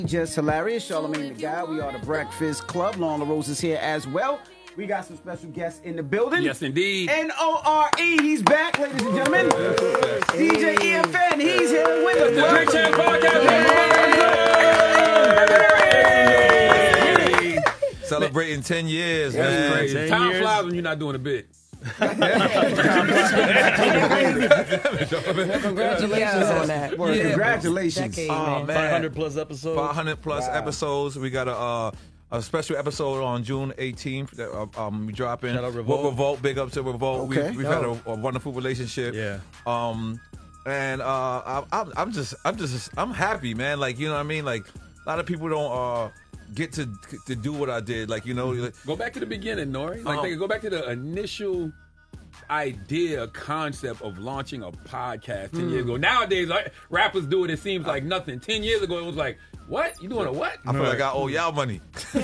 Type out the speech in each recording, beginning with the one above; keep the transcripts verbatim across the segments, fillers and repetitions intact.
Just hilarious. Charlamagne the Guy. We are the Breakfast Club. Lola Rose is here as well. We got some special guests in the building. Yes, indeed. N O R E, he's back, ladies and gentlemen. D J E F N, he's here with us. The Drink Champs Podcast. Celebrating ten years, That's man. crazy. ten Time years. flies when you're not doing a bit. Congratulations on that. Word, Yeah. Congratulations. Decade, Oh, man. man. five hundred plus episodes. five hundred plus Wow. episodes. We got a uh, a special episode on June eighteenth that uh, um, we dropping. Shout out Revolt. With Revolt. Big up to Revolt. Okay. We've, we've had a, a wonderful relationship. Yeah. Um, and uh, I, I'm, I'm just, I'm just, I'm happy, man. Like, you know what I mean? Like, a lot of people don't uh, get to to do what I did. Like, you know. Like, Go back to the beginning, Nori. Like, Um, they go back to the initial idea, concept of launching a podcast ten years ago. Nowadays, like, rappers do it, it seems like nothing. ten years ago, it was like, what? You doing a what? I feel like I owe y'all money.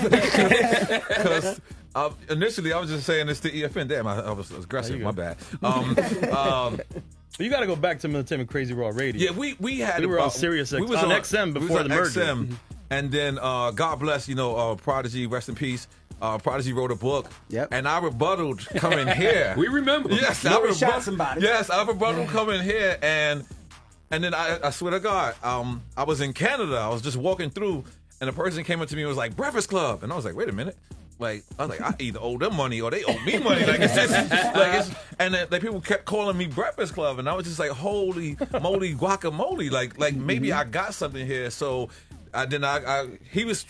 Because uh, initially I was just saying this to E F N. Damn, I, I was aggressive. My bad. Um, um, You got to go back to Militant Crazy Raw Radio. yeah, we we had We were uh, on Sirius X- we was on X M we was before on the merger. X M, and then uh, God bless, you know, uh, Prodigy, rest in peace. Uh, Prodigy wrote a book, Yep. and I rebutted coming here. We remember. Yes, I Nori rebut- shot somebody. Yes, I rebutted coming here, and and then I, I swear to God, um, I was in Canada. I was just walking through, and a person came up to me and was like, "Breakfast Club," and I was like, "Wait a minute." Like, I was like, I either owe them money or they owe me money. Like, it's just, like, it's, and then like, people kept calling me Breakfast Club, and I was just like, holy moly guacamole. Like, like maybe I got something here. So, I then I, I he was.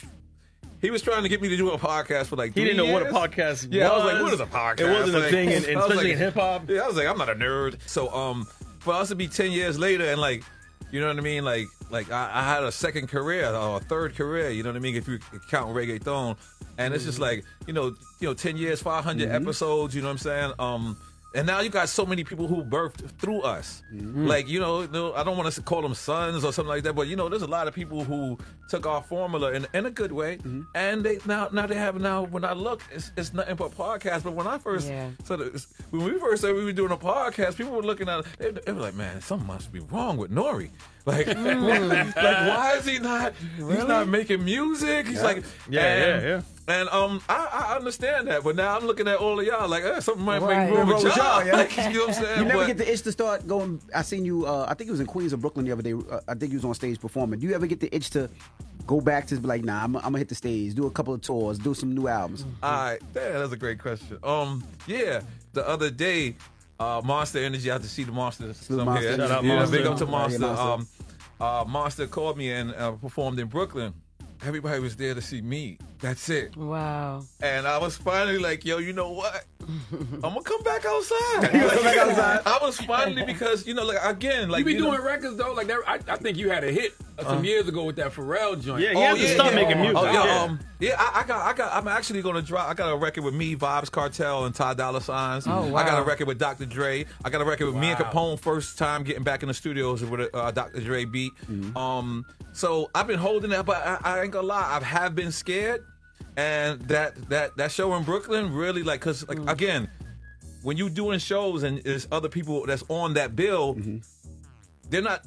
He was trying to get me to do a podcast for like He three didn't know what a years. podcast Yeah, I was was. like, what is a podcast? It wasn't a Like, thing, in, I was especially like- in hip hop. Yeah, I was like, I'm not a nerd. So, um, for us to be ten years later and like, you know what I mean? Like, like I, I had a second career or a third career. You know what I mean? If you count reggaeton, and it's just like, you know, you know, ten years, five hundred episodes. You know what I'm saying? Um. And now you got so many people who birthed through us. Like, you know, no, I don't want to call them sons or something like that, but, you know, there's a lot of people who took our formula in, in a good way. And they now now they have now, when I look, it's, it's nothing but podcasts. But when I first, Yeah. so the, when we first said we were doing a podcast, people were looking at it, they, they were like, man, something must be wrong with Nori. Like, like why is he not, he's not making music? He's like, Yeah, and, yeah, yeah. And um, I, I understand that, but now I'm looking at all of y'all like, eh, something might Right. be wrong with Wrong with y'all. y'all, yeah. Like, you know what I'm saying? You never But- get the itch to start going. I seen you. Uh, I think it was in Queens or Brooklyn the other day. Uh, I think you was on stage performing. Do you ever get the itch to go back to be like, nah, I'm, I'm gonna hit the stage, do a couple of tours, do some new albums? All right, damn, that's a great question. Um, yeah, the other day, uh, Monster Energy. I have to see the Monster. Salute some Monster here. Energy. Shout out Yeah, Monster. big up to Yeah, Monster. Monster. Um, uh, Monster called me and uh, performed in Brooklyn. Everybody was there to see me. That's it. Wow. And I was finally like, yo, you know what? I'm gonna come back outside. You gonna come back outside? I was finally, because, you know, like, again, like, You be you know- doing records, though? Like, that, I, I think you had a hit some years ago with that Pharrell joint. Yeah, he had to stop making music. Oh, yeah, Yeah. um, yeah. I, I got, I got. I'm actually gonna drop. I got a record with me, Vibes Cartel, and Ty Dolla Signs. Oh, I got wow. a record with Doctor Dre. I got a record with me and Wow. Capone. First time getting back in the studios with a uh, Doctor Dre beat. Um, so I've been holding that, but I, I ain't gonna lie. I have been scared, and that that that show in Brooklyn really, like, cause like again, when you doing shows and there's other people that's on that bill, they're not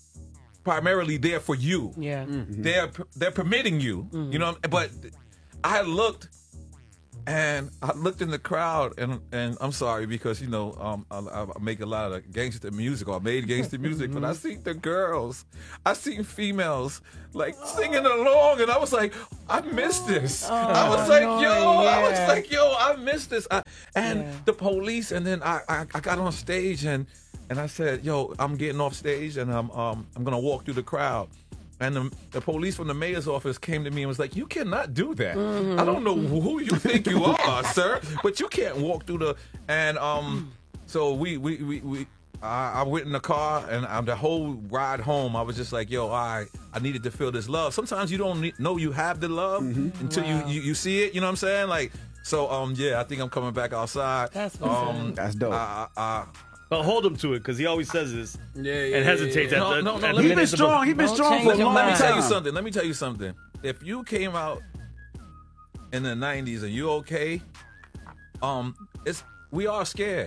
primarily there for you. Yeah. They're they're permitting you, you know. But I had looked, and I looked in the crowd, and and I'm sorry because, you know, um I, I make a lot of gangster music, or I made gangster music, but I seen the girls, I seen females like singing along, and I was like, I missed this. I was like, no, yo, I was yeah. like, yo, I missed this. I, and Yeah. the police, and then I, I I got on stage and. And I said, "Yo, I'm getting off stage, and I'm um I'm gonna walk through the crowd." And the, the police from the mayor's office came to me and was like, "You cannot do that. I don't know who you think you are, sir, but you can't walk through the." And um, so we we we. we I I went in the car, and um, the whole ride home, I was just like, "Yo, I I needed to feel this love." Sometimes you don't need, know you have the love until Wow. you, you you see it. You know what I'm saying? Like, so um, yeah, I think I'm coming back outside. That's what's um, up. That's dope. I, I, I, But hold him to it, because he always says this Yeah, yeah, and hesitates yeah, at yeah. the No, no, at no, the he He's been minutes of- strong. He's been Don't strong change for a your long Let me mind. tell you time. something. Let me tell you something. If you came out in the nineties and you okay, um, it's we are scared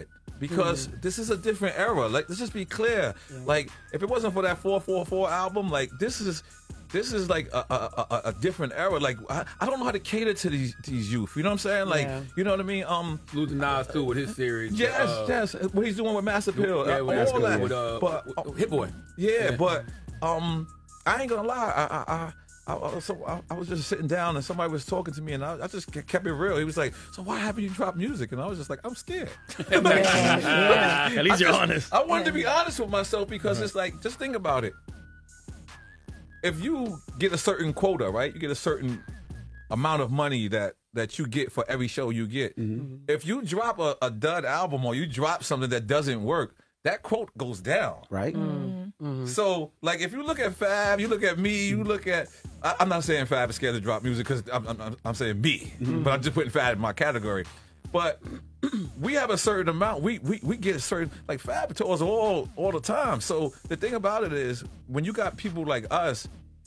because mm. this is a different era. Like, let's just be clear. Yeah. Like, if it wasn't for that four four four album, like, this is this is like a, a, a, a different era. Like, I, I don't know how to cater to these these youth. You know what I'm saying? Like, yeah. you know what I mean? Um, losing Nas too with his series. Yes, uh, yes. What he's doing with Massive Hill, yeah, uh, with, all that. with uh, but uh, Hit Boy. Yeah, yeah, but um, I ain't gonna lie. I I. I I, I, so I, I was just sitting down and somebody was talking to me and I, I just kept it real. He was like, "So why haven't you dropped music?" And I was just like, "I'm scared." yeah, yeah. At least I you're just, honest. I wanted yeah. to be honest with myself because uh-huh. it's like, just think about it. If you get a certain quota, right? You get a certain amount of money that that you get for every show you get. Mm-hmm. If you drop a, a dud album or you drop something that doesn't work, that quote goes down. Right. Mm-hmm. Mm-hmm. So, like, if you look at Fab, you look at me, you look at... I, I'm not saying Fab is scared to drop music because I'm, I'm, I'm saying me, mm-hmm. but I'm just putting Fab in my category. But we have a certain amount. We we, we get a certain... Like, Fab tours all, all the time. So, the thing about it is, when you got people like us,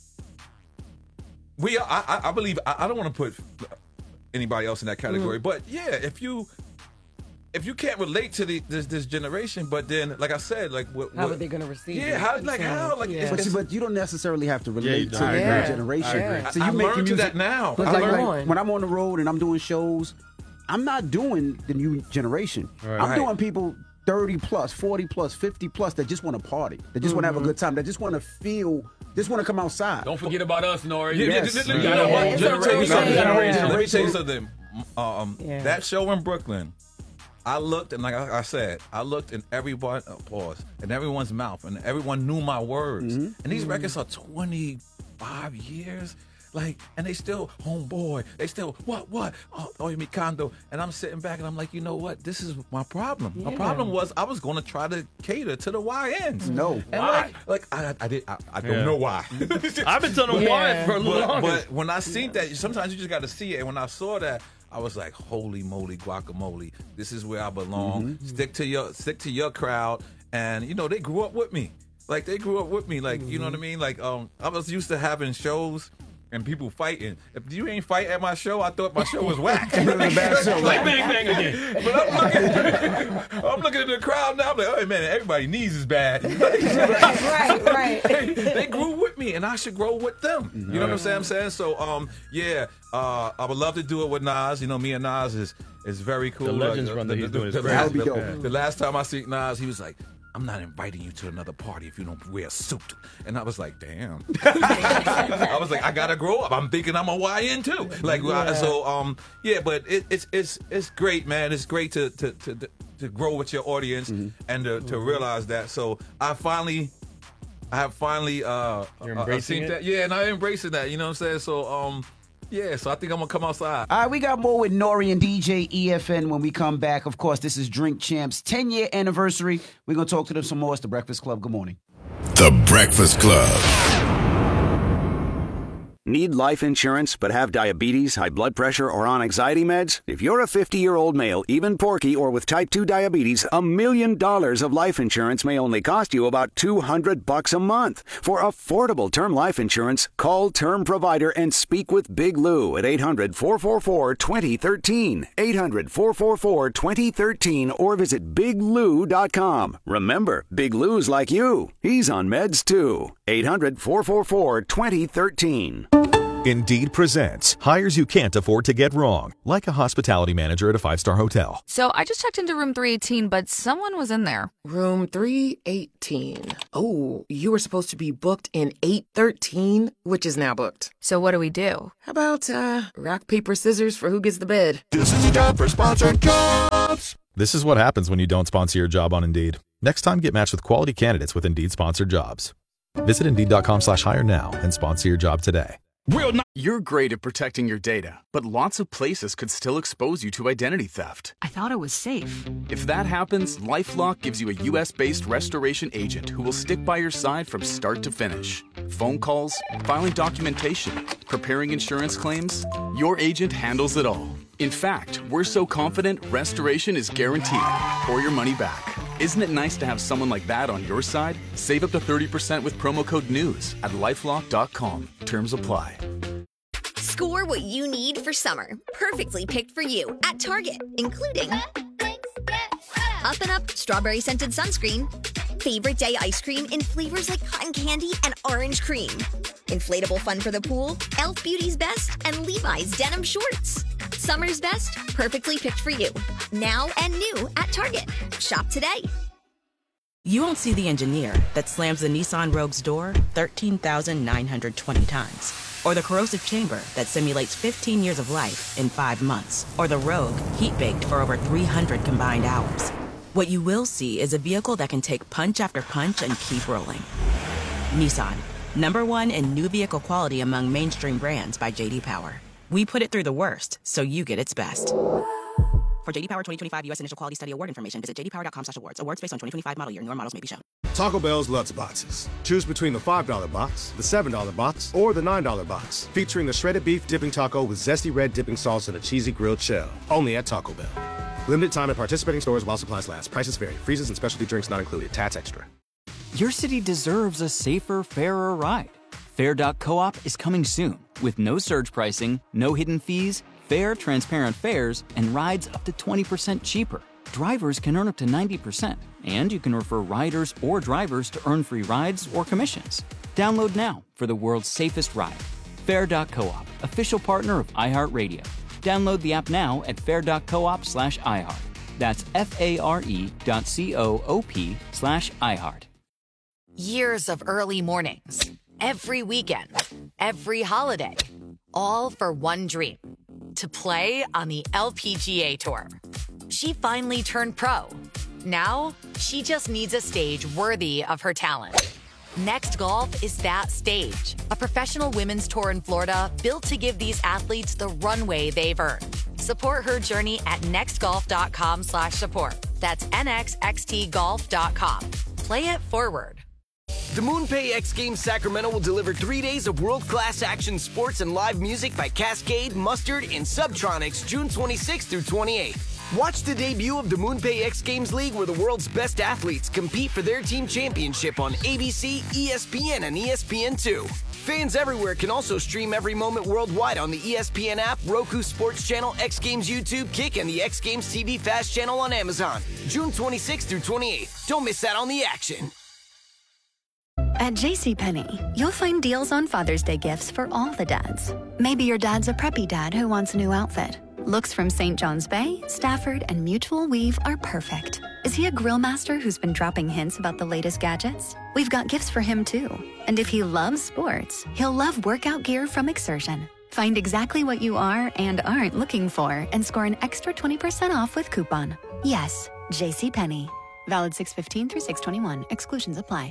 we are, I, I believe... I, I don't want to put anybody else in that category, mm-hmm. but, yeah, if you... If you can't relate to the, this this generation, but then, like I said, like what, how what, are they going to receive? Yeah, how like how like. Yeah. It's, but, it's, but you don't necessarily have to relate yeah, to the yeah. generation. Yeah. So you I, I make learned music to that now. Like, I like, learned. when I'm on the road and I'm doing shows, I'm not doing the new generation. Right. I'm Right. doing people thirty plus, forty plus, fifty plus that just want to party, that just mm-hmm. want to have a good time, that just want to feel, just want to come outside. Don't forget about us, Nori. Yeah, Yes. yeah, You yeah, gotta yeah, watch yeah. generation. Let me tell you something. Generation. Let me tell you something. Um, Yeah. That show in Brooklyn, I looked and like I said, I looked in everyone uh, pause in everyone's mouth, and everyone knew my words. Mm-hmm. And these mm-hmm. records are twenty-five years, like, and they still homeboy. They still what what oh, oh you mean Kondo? And I'm sitting back and I'm like, you know what? This is my problem. Yeah. My problem was I was going to try to cater to the Y Ns. No, and why? like, like I, I did. I, I don't Yeah. know why. I've been telling them Yeah. why for a little But, longer. but when I seen that, sometimes you just got to see it. And when I saw that, I was like, "Holy moly, guacamole! This is where I belong. Mm-hmm. Stick to your, stick to your crowd." And you know, they grew up with me. Like they grew up with me. Like mm-hmm. you know what I mean. Like um, I was used to having shows and people fighting. If you ain't fight at my show, I thought my show was whack. Like bang bang again. But I'm looking, I'm looking at the crowd now. I'm like, oh man, everybody's knees is bad. right, right. they, they grew with me, and I should grow with them. You know what I'm saying? I'm saying so. Um, yeah, uh, I would love to do it with Nas. You know, me and Nas is is very cool. The Legends uh, run that he's doing is the, crazy. last, That'd be the, dope. the last time I see Nas, he was like, "I'm not inviting you to another party if you don't wear a suit." And I was like, damn. I was like, I gotta grow up. I'm thinking I'm a Y N too. Like, Yeah. so, um, yeah, but it, it's it's it's great, man. It's great to to to, to grow with your audience mm-hmm. and to, to realize that. So I finally, I have finally uh, You're uh, embracing seen it? that. Yeah, and I'm embracing that. You know what I'm saying? So, um, yeah. So I think I'm gonna come outside. All right, we got more with Nori and D J E F N when we come back. Of course, this is Drink Champs' ten-year anniversary. We're going to talk to them some more. It's The Breakfast Club. Good morning. The Breakfast Club. Need life insurance but have diabetes, high blood pressure, or on anxiety meds? If you're a fifty-year-old male, even porky, or with type two diabetes, a million dollars of life insurance may only cost you about two hundred bucks a month. For affordable term life insurance, call Term Provider and speak with Big Lou at eight hundred, four four four, two zero one three, eight hundred, four four four, two zero one three, or visit big lou dot com. Remember, Big Lou's like you. He's on meds too. eight hundred, four four four, two zero one three. Indeed presents hires you can't afford to get wrong, like a hospitality manager at a five-star hotel. So I just checked into room three eighteen, but someone was in there. Room three eighteen. Oh, you were supposed to be booked in eight thirteen, which is now booked. So what do we do? How about, uh, rock, paper, scissors for who gets the bed? This is time for sponsored jobs. This is what happens when you don't sponsor your job on Indeed. Next time, get matched with quality candidates with Indeed-sponsored jobs. Visit Indeed.com slash hire now and sponsor your job today. Real n- You're great at protecting your data, but lots of places could still expose you to identity theft. I thought it was safe. If that happens, LifeLock gives you a U S-based restoration agent who will stick by your side from start to finish. Phone calls, filing documentation, preparing insurance claims, your agent handles it all. In fact, we're so confident restoration is guaranteed or your money back. Isn't it nice to have someone like that on your side? Save up to thirty percent with promo code NEWS at lifelock dot com. Terms apply. Score what you need for summer. Perfectly picked for you at Target, including Up and Up strawberry scented sunscreen. Favorite day ice cream in flavors like cotton candy and orange cream. Inflatable fun for the pool, e l f Beauty's Best, and Levi's denim shorts. Summer's best, perfectly picked for you. Now and new at Target. Shop today. You won't see the engineer that slams the Nissan Rogue's door thirteen thousand nine hundred twenty times. Or the corrosive chamber that simulates fifteen years of life in five months. Or the Rogue heat-baked for over three hundred combined hours. What you will see is a vehicle that can take punch after punch and keep rolling. Nissan, number one in new vehicle quality among mainstream brands by J D Power. We put it through the worst, so you get its best. For J D Power twenty twenty-five U S Initial Quality Study Award information, visit j d power dot com slash awards. Awards based on twenty twenty-five model year. Newer models may be shown. Taco Bell's Lutz Boxes. Choose between the five dollar box, the seven dollar box, or the nine dollar box. Featuring the shredded beef dipping taco with zesty red dipping sauce and a cheesy grilled shell. Only at Taco Bell. Limited time at participating stores while supplies last. Prices vary. Freezes and specialty drinks not included. Tax extra. Your city deserves a safer, fairer ride. Fair dot coop is coming soon with no surge pricing, no hidden fees, fair, transparent fares, and rides up to twenty percent cheaper. Drivers can earn up to ninety percent, and you can refer riders or drivers to earn free rides or commissions. Download now for the world's safest ride. Fair dot coop, official partner of iHeartRadio. Download the app now at fair dot coop slash iHeart. That's F-A-R-E dot C-O-O-P slash iHeart. Years of early mornings, every weekend, every holiday, all for one dream, to play on the L P G A Tour. She finally turned pro. Now, she just needs a stage worthy of her talent. Next Golf is that stage, a professional women's tour in Florida built to give these athletes the runway they've earned. Support her journey at nextgolf.com slash support. That's N X X T golf dot com. Play it forward. The MoonPay X Games Sacramento will deliver three days of world-class action sports and live music by Cascade, Mustard, and Subtronics June twenty-sixth through twenty-eighth. Watch the debut of the MoonPay X Games League where the world's best athletes compete for their team championship on A B C, E S P N, and E S P N two. Fans everywhere can also stream every moment worldwide on the E S P N app, Roku Sports Channel, X Games YouTube, Kick, and the X Games T V Fast Channel on Amazon. June twenty-sixth through twenty-eighth. Don't miss out on the action. At JCPenney, you'll find deals on Father's Day gifts for all the dads. Maybe your dad's a preppy dad who wants a new outfit. Looks from Saint John's Bay, Stafford, and Mutual Weave are perfect. Is he a grill master who's been dropping hints about the latest gadgets? We've got gifts for him too. And if he loves sports, he'll love workout gear from Exertion. Find exactly what you are and aren't looking for and score an extra twenty percent off with coupon. Yes, JCPenney. Valid six fifteen through six twenty-one. Exclusions apply.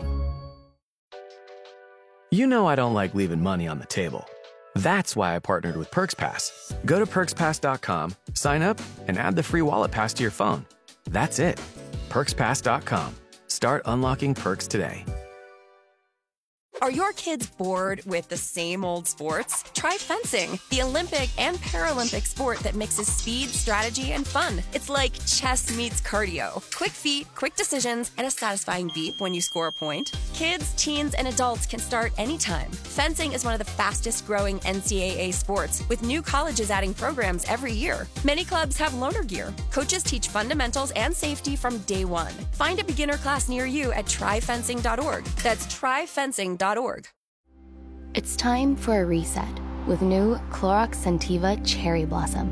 You know I don't like leaving money on the table. That's why I partnered with PerksPass. Go to perks pass dot com, sign up, and add the free wallet pass to your phone. That's it. perks pass dot com. Start unlocking perks today. Are your kids bored with the same old sports? Try fencing, the Olympic and Paralympic sport that mixes speed, strategy, and fun. It's like chess meets cardio. Quick feet, quick decisions, and a satisfying beep when you score a point. Kids, teens, and adults can start anytime. Fencing is one of the fastest growing N C double A sports, with new colleges adding programs every year. Many clubs have loaner gear. Coaches teach fundamentals and safety from day one. Find a beginner class near you at try fencing dot org. That's try fencing dot org. It's time for a reset with new Clorox Scentiva Cherry Blossom.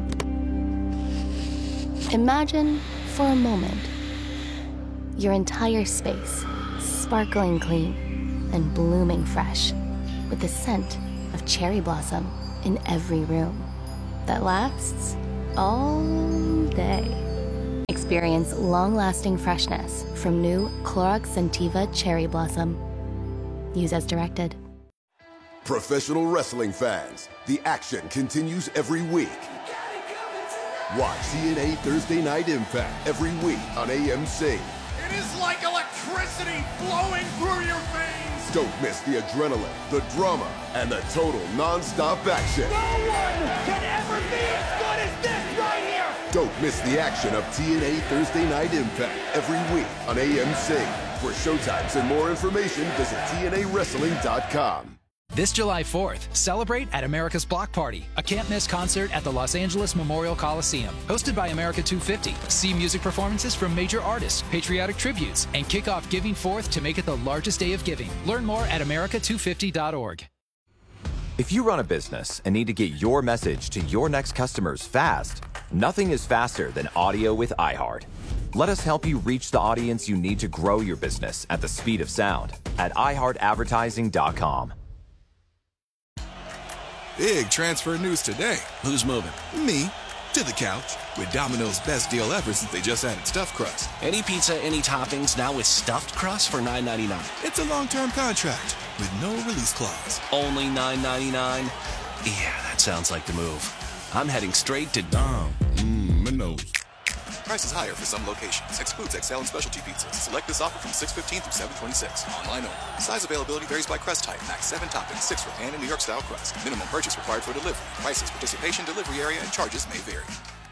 Imagine, for a moment, your entire space sparkling clean and blooming fresh with the scent of cherry blossom in every room that lasts all day. Experience long-lasting freshness from new Clorox Scentiva Cherry Blossom. Use as directed. Professional wrestling fans, the action continues every week. Watch T N A Thursday Night Impact every week on A M C. It is like electricity flowing through your veins. Don't miss the adrenaline, the drama, and the total non-stop action. No one can ever be as good as this right here. Don't miss the action of T N A Thursday Night Impact every week on A M C. For showtimes and more information, visit T N A wrestling dot com. This July fourth, celebrate at America's Block Party, a can't-miss concert at the Los Angeles Memorial Coliseum. Hosted by America two fifty, see music performances from major artists, patriotic tributes, and kick off Giving Fourth to make it the largest day of giving. Learn more at America two fifty dot org. If you run a business and need to get your message to your next customers fast, nothing is faster than audio with iHeart. Let us help you reach the audience you need to grow your business at the speed of sound at i heart advertising dot com. Big transfer news today. Who's moving? Me. To the couch. With Domino's best deal ever since they just added stuffed crust. Any pizza, any toppings, now with stuffed crust for nine ninety-nine. It's a long-term contract with no release clause. Only nine ninety-nine? Yeah, that sounds like the move. I'm heading straight to Dom. Mmm, Minos. Prices higher for some locations. Excludes X L and specialty pizzas. Select this offer from six fifteen through seven twenty-six. Online only. Size availability varies by crust type. Max seven toppings, six for pan and New York style crust. Minimum purchase required for delivery. Prices, participation, delivery area, and charges may vary.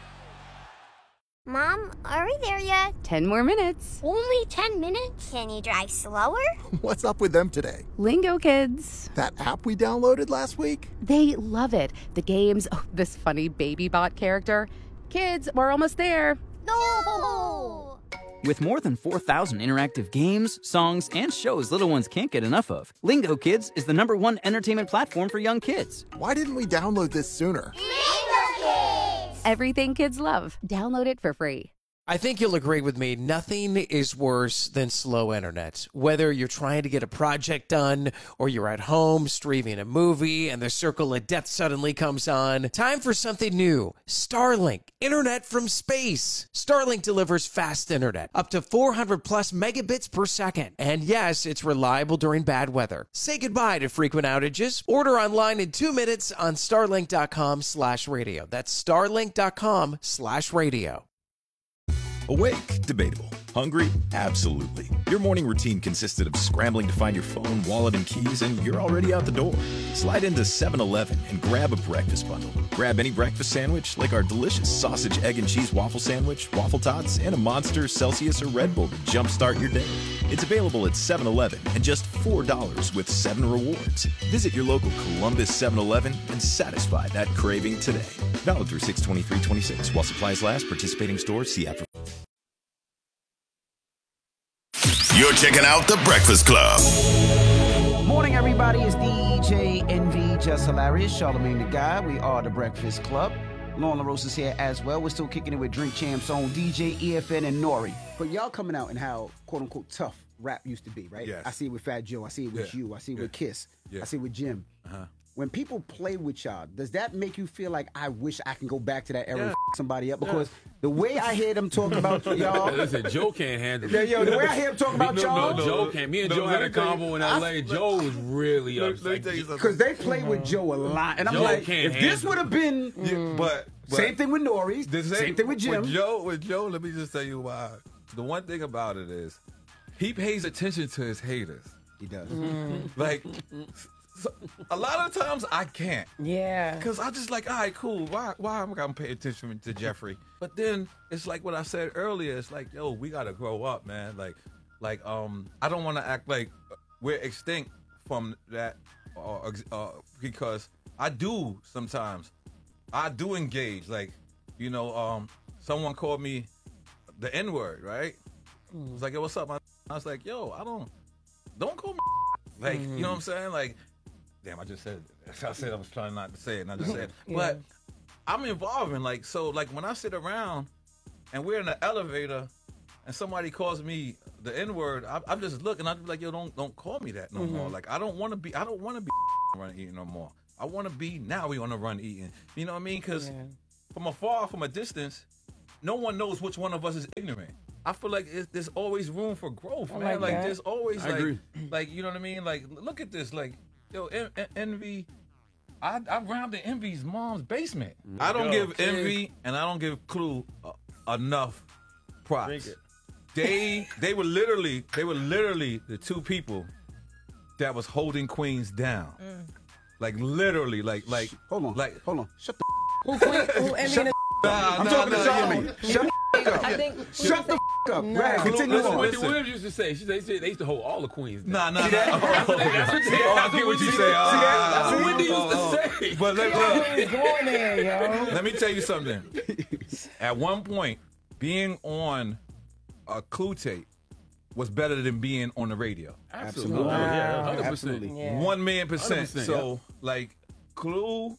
Mom, are we there yet? Ten more minutes. Only ten minutes? Can you drive slower? What's up with them today? Lingo Kids. That app we downloaded last week? They love it. The games, oh, this funny baby bot character. Kids, we're almost there. No! With more than four thousand interactive games, songs, and shows little ones can't get enough of, Lingo Kids is the number one entertainment platform for young kids. Why didn't we download this sooner? Lingo Kids! Everything kids love. Download it for free. I think you'll agree with me. Nothing is worse than slow internet. Whether you're trying to get a project done or you're at home streaming a movie and the circle of death suddenly comes on, time for something new. Starlink, internet from space. Starlink delivers fast internet, up to four hundred plus megabits per second. And yes, it's reliable during bad weather. Say goodbye to frequent outages. Order online in two minutes on starlink.com slash radio. That's starlink.com slash radio. Awake? Debatable. Hungry? Absolutely. Your morning routine consisted of scrambling to find your phone, wallet, and keys, and you're already out the door. Slide into seven eleven and grab a breakfast bundle. Grab any breakfast sandwich, like our delicious sausage, egg, and cheese waffle sandwich, waffle tots, and a Monster, Celsius, or Red Bull to jumpstart your day. It's available at seven eleven and just four dollars with seven rewards. Visit your local Columbus seven eleven and satisfy that craving today. Valid through six twenty-three twenty-six. While supplies last, participating stores, see app for... You're checking out The Breakfast Club. Morning, everybody. It's D J Envy, Just Hilarious, Charlamagne the Guy. We are The Breakfast Club. Lauren LaRosa is here as well. We're still kicking it with Drink Champs on D J, E F N, and Nori. But y'all coming out and how, quote-unquote, tough rap used to be, right? Yes. I see it with Fat Joe. I see it with Yeah. you. I see it Yeah. with Kiss. Yeah. I see it with Jim. Uh-huh. When people play with y'all, does that make you feel like I wish I can go back to that era Yeah. and f- somebody up? Yeah. Because the way I hear them talk about y'all... Listen, Joe can't handle Yeah, it. yo, the way I hear him talk about no, y'all... No, Joe can't. Me and No, Joe let had me a tell you, combo in I- L A. Joe was really upset. Because they play with Joe a lot. And I'm Joe like, can't if this handle would have been... Yeah, but, but Same thing with Nori. the Same, thing with Jim. With Joe, with Joe, let me just tell you why. The one thing about it is he pays attention to his haters. He does. Like, so, a lot of times I can't. Yeah. Because I just like, all right, cool. Why, why am I going to pay attention to Jeffrey? But then it's like what I said earlier. It's like, yo, we got to grow up, man. Like, like um, I don't want to act like we're extinct from that uh, uh, because I do sometimes. I do engage. Like, you know, um, someone called me the N-word, right? It was like, yo, what's up? I was like, yo, I don't, don't call me like, you know what I'm saying? Like, damn, I just said it. I said I was trying not to say it, and I just said Yeah. But I'm involving, like, so, like, when I sit around and we're in the elevator and somebody calls me the N-word, I, I just look and I'm like, yo, don't don't call me that no Mhm. more. Like, I don't want to be, I don't want to be run eating no more. I want to be, now we on the run eating. You know what I mean? Because Yeah. from afar, from a distance, no one knows which one of us is ignorant. I feel like it's, there's always room for growth, I man. like Like, that. there's always, I like, agree. like, you know what I mean? Like, look at this. Like, yo, En- En- Envy, I, I rounded Envy's mom's basement. I don't Yo, give kid. Envy and I don't give Clue uh, enough props. Drink it. They they were literally they were literally the two people that was holding Queens down. Like literally, like like Hold on, like hold on. Shut the Who, Queen, who Envy and Nah, I'm nah, talking nah, to you Charlamagne. know. Shut the I think shut the f- up. No. Right, continue Listen, on. Wendy Williams used to say, she, they, they used to hold all the queens. Nah, nah, See that? nah. That's what they- that's what they- Oh, I that's get what you Wendy- say. Ah, That's what Wendy used to oh, say. But let, Yo, look, going there, yo. let me tell you something. At one point, being on a Clue tape was better than being on the radio. Absolutely. Wow. Yeah, one hundred percent. Absolutely. Yeah. One million percent. one hundred percent, So, like, Clue,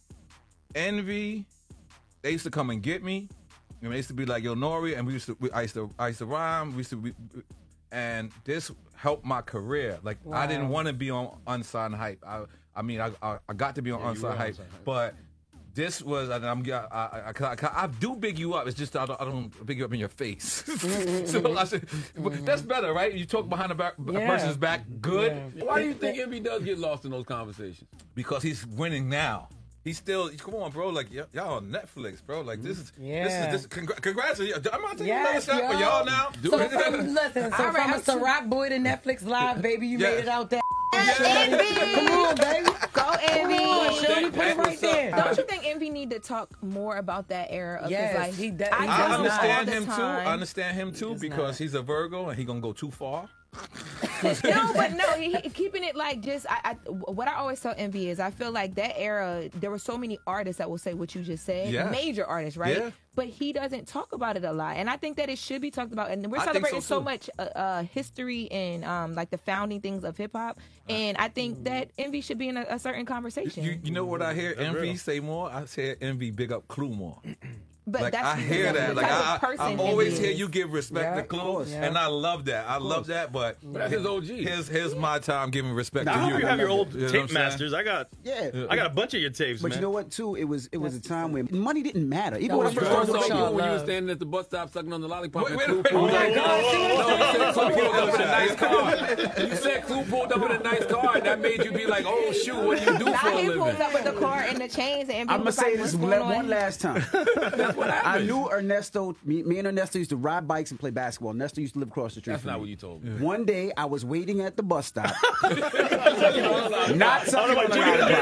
Envy, they used to come and get me. And they used to be like, yo, Nori, and we used to, we, I used to, I used to rhyme. We used to, be, and this helped my career. Like, I didn't want to be on Unsigned Hype. I, I mean, I, I, I got to be on Yeah, you Unsigned were Hype, Unsigned Hype. but this was, and I'm, I, I, I, I, I do big you up. It's just I don't, I don't big you up in your face. So I said, but that's better, right? You talk behind the back, Yeah. person's back, good. Yeah. Why do you think Envy does get lost in those conversations? Because he's winning now. He's still, come on, bro. Like, y- y'all on Netflix, bro. Like, this is, Yeah. this is, this, congr- congrats to you. I'm not taking Yes, another shot for yo. y'all now. So from, listen, so All from right, a Ciroc boy to Netflix Live, baby, you Yeah. made it out there. Envy. Come on, baby. Go Envy. Come on, Shorty, put it right there. Don't you think Envy need to talk more about that era of Yes, his life? he does- I, he I does tell him understand all the him too. time. I understand him too because he's a Virgo and he gonna go too far. No, but no, he, he- keeping it like just I, I. What I always tell Envy is I feel like that era there were so many artists that will say what you just said, Yeah. major artists, right? Yeah. But he doesn't talk about it a lot, and I think that it should be talked about. And we're I think celebrating so, so, too. much uh, uh, history and um, like the founding things of hip hop, and I think that Envy should be in a, a certain conversation. You, you know what I hear That's Envy real. say more? I say Envy big up Clue more. But like that's I hear because that. of the Like type I, of person I, I Envy always is. hear you give respect Yeah, to of Clue, course, yeah. and I love that. I love that. But But that's his O G. Here's here's my time giving respect Now, I to hope you. you have your old You know what tape I'm saying? masters. I got, Yeah. I got a bunch of your tapes, But man. you know what, too? It was it was a time when money didn't matter. Even That when I was first before started First doing off, social you when you were love. standing at the bus stop sucking on the lollipop Wait, and wait, Clue wait, pulled wait, up. wait, No, wait, no, you said Clue pulled up in a wait. nice car. You said Clue pulled up in a nice car, and that made you be like, oh, shoot, what do you do Now for a he living? pulls up with the car and the chains, and Envy I'm gonna was say like, this "What's le- going on?" one last time. What I happened? knew Ernesto. Me, me and Ernesto used to ride bikes and play basketball. Ernesto used to live across the street. That's from not me. what you told me. One day, I was waiting at the bus stop. Not Not something on the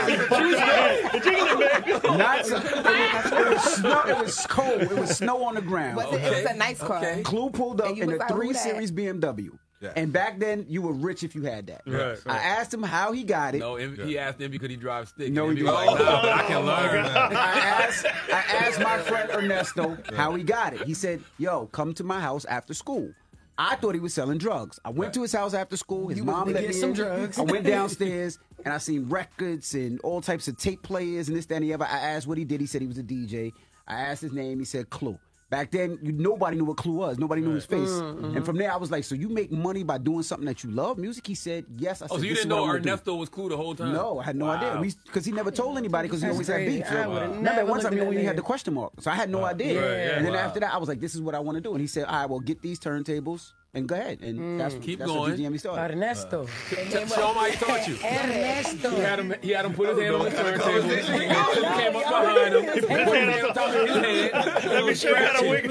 lollipop. Not some, it, was, it, was snow, it was cold. It was snow on the ground. Was it, it was a nice car. Okay. Clue pulled up And you in was a like, who three that? series B M W. Yeah. And back then, you were rich if you had that. Right, I asked him how he got it. No, Envy, he asked Envy could he drive stick. No, and he Envy was didn't. like, nah, but I can learn. I asked, I asked my friend Ernesto how he got it. He said, yo, come to my house after school. I thought he was selling drugs. I went to his house after school. His You mom was let get me some in. drugs. I went downstairs and I seen records and all types of tape players and this, that, and the other. I asked what he did. He said he was a D J. I asked his name. He said Clue. Back then, you, nobody knew what Clue was. Nobody knew his face. Mm-hmm. And from there, I was like, so you make money by doing something that you love? Music? He said, yes. I said, Oh, so you "This is didn't what I know wanna do." Ernesto was Clue the whole time? No, I had no Wow. idea. Because he never told anybody because he That's always had crazy. beef. I would've Remember never one looked time at when he that had the nigga. question mark. So I had no idea. Yeah, yeah. And then Wow. after that, I was like, this is what I want to do. And he said, all right, well, get these turntables and go ahead. And that's, Keep that's going. what G G M E started. Ernesto. Show him how he taught you. Ernesto. He had him. He had him put his hand on the turntable. conversation. He came up behind him. His hand on top of his head. Let me show you how to wig.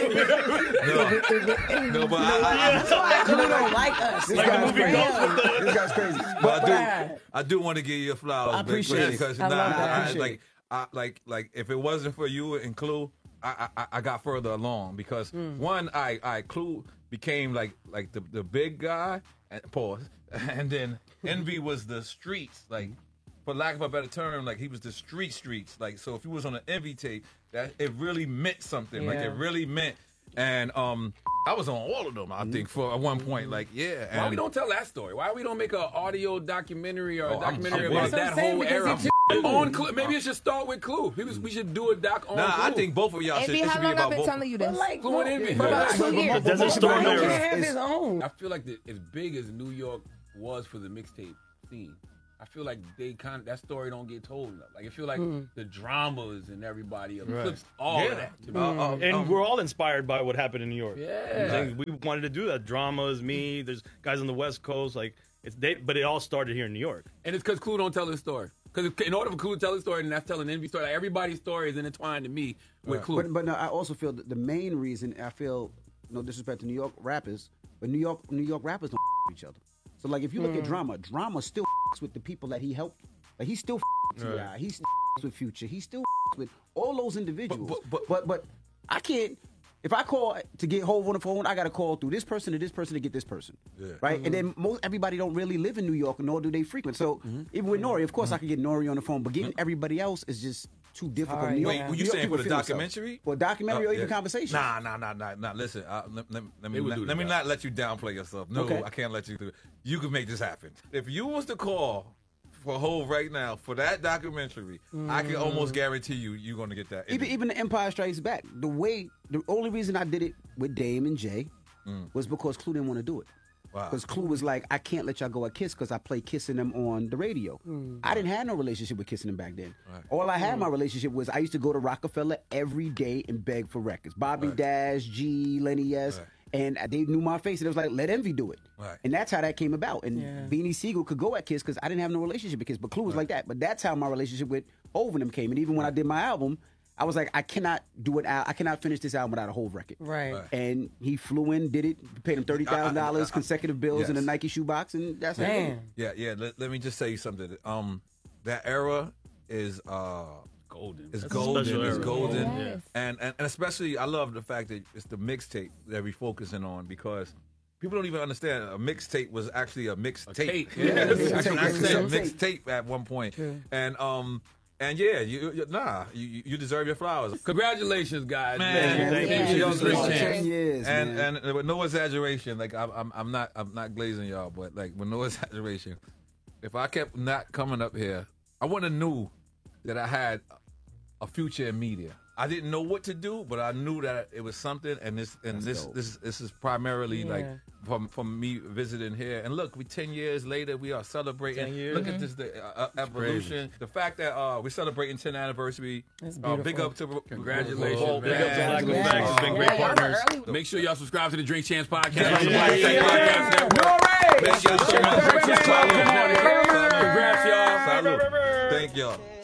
No, but I, I, That's why Clue don't like us. This Like the guy's movie crazy. Ghost with the- This guy's crazy. but But, I do, I do want to give you flowers. I appreciate it. because I nah, love that. I I, appreciate like, I, like, like if it wasn't for you and Clue, I, I, I got further along because one, I, I Clue became like, like the, the big guy, and pause, and then Envy was the streets, like. For lack of a better term, like he was the street streets. Like so, if you was on an Envy tape, that it really meant something. Like Yeah. it really meant. And um, I was on all of them. I think for at one point, like yeah. Why And we don't tell that story? Why we don't make an audio documentary or a Oh, I'm- documentary I'm about with it. that That's what I'm whole saying, era? because On Clue, maybe it should start with Clue. We, was, we should do a doc on Nah, Clue. I think both of y'all should. Envy, It how should be long I've about been both. telling you this? But like, Clue and Envy. For about two years. The Desert Storm He era. can't have his own. I feel like the, as big as New York was for the mixtape scene, I feel like they kind of, that story don't get told enough. Like I feel like the dramas and everybody eclipsed all Yeah. of that. To me. Uh, uh, And um, we're all inspired by what happened in New York. Yeah. Like, we wanted to do that. Dramas, me, there's guys on the West Coast. Like it's they, but it all started here in New York. And it's because Clue don't tell his story. Because in order for Clue to tell his story, and that's telling Envy story, like everybody's story is intertwined to me with Clue. But, but no, I also feel that the main reason I feel, no disrespect to New York rappers, but New York New York rappers don't with each other. So like if you look at Drama, Drama still with the people that he helped. Like he still with T I, he still with Future, he still with all those individuals. But- But but- but, but I can't. If I call to get Hov on the phone, I got to call through this person to this person to get this person, Yeah. right? Mhm. And then most everybody don't really live in New York, nor do they frequent. So Mm-hmm. even with Nori, of course, I could get Nori on the phone, but getting everybody else is just too difficult. Wait, New York- were New you York saying people for the feel themselves. documentary? For a documentary Oh, or even yeah. conversation? Nah, nah, nah, nah, nah. Listen, uh, let, let, let me They would let, do let me that. not let you downplay yourself. No, Okay. I can't let you do it. You can make this happen. If you was to call for Hov right now for that documentary, I can almost guarantee you you're going to get that. Even even the Empire Strikes Back. The way the only reason I did it with Dame and Jay was because Clue didn't want to do it. Wow. Because Clue was like, I can't let y'all go at Kiss because I play kissing them on the radio. I didn't have no relationship with kissing them back then. Right. All I had my relationship was I used to go to Rockefeller every day and beg for records. Bobby Right. Dash, G, Lenny S. Right. And they knew my face, and it was like, let Envy do it. Right. And that's how that came about. And Yeah. Beanie Siegel could go at Kiss because I didn't have no relationship with Kiss, but Clue was like that. But that's how my relationship with Hov and them came. And even when I did my album, I was like, I cannot do it. I cannot finish this album without a Hov record. Right. Right. And he flew in, did it, paid him thirty thousand dollars, consecutive bills in a Yes. Nike shoebox, and that's it. Man. Yeah, yeah. Let, let me just say something. Um, that era is uh Golden. It's That's a golden. special It's era. golden. Yes. And, and and especially I love the fact that it's the mixtape that we're focusing on because people don't even understand a mixtape was actually a mixtape. tape. Yeah, Yeah, it's it's a actually, tape. actually a It's a mixtape at one point. And um and yeah, you, you nah, you you deserve your flowers. Congratulations, guys. Man, Thank thank you. you. Young Thank you. Chris Chance. Ten years, and man. and with no exaggeration, like I'm, I'm I'm not I'm not glazing y'all, but like with no exaggeration, if I kept not coming up here, I wouldn't have knew that I had a future in media. I didn't know what to do, but I knew that it was something, and this and this this this is primarily like Yeah. from from me visiting here. And look, we ten years later, we are celebrating. ten years. Look at this, the uh, uh, evolution, the fact that uh, we're celebrating tenth anniversary. That's Uh, big beautiful. up to Congratulations, Walt man. Big up to Black man. Effects. It's been great Yeah, y'all were partners. early. Make sure y'all subscribe to the Drink Champs podcast. Yeah. on the Yeah. Black Effect Yeah. Podcast Network. Thank y'all so much. Drink Champs Podcast Network. Congrats, y'all. Salute. Thank y'all.